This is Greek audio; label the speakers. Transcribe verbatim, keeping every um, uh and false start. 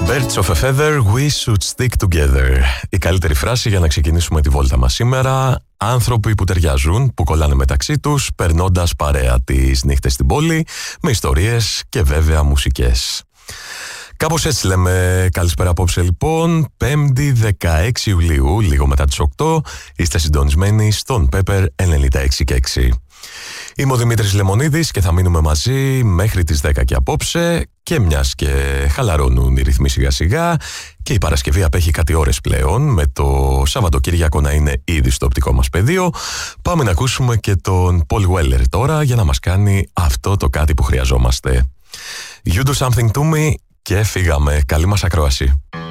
Speaker 1: Birds of a feather, we should stick together. Η καλύτερη φράση για να ξεκινήσουμε τη βόλτα μας σήμερα. Άνθρωποι που ταιριάζουν, που κολλάνε μεταξύ τους, περνώντας παρέα τις νύχτες στην πόλη, με ιστορίες και βέβαια μουσικές. Κάπως έτσι λέμε καλησπέρα απόψε λοιπόν, πέμπτη δεκαέξι Ιουλίου, λίγο μετά τις οκτώ, είστε συντονισμένοι στον Pepper ενενήντα έξι και έξι. Είμαι ο Δημήτρης Λεμονίδης και θα μείνουμε μαζί μέχρι τις δέκα και απόψε, και μιας και χαλαρώνουν οι ρυθμοί σιγά σιγά και η Παρασκευή απέχει κάτι ώρες πλέον, με το Σαββατοκύριακο να είναι ήδη στο οπτικό μας πεδίο, πάμε να ακούσουμε και τον Paul Weller τώρα για να μας κάνει αυτό το κάτι που χρειαζόμαστε. You do something to me και φύγαμε. Καλή μας ακρόαση.